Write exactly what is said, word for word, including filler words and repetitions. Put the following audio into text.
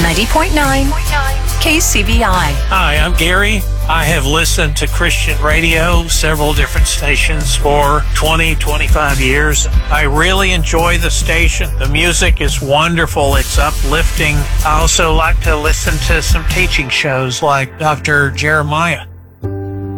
ninety point nine K C B I. Hi, I'm Gary. I have listened to Christian radio, several different stations for twenty, twenty-five years. I really enjoy the station. The music is wonderful. It's uplifting. I also like to listen to some teaching shows like Doctor Jeremiah.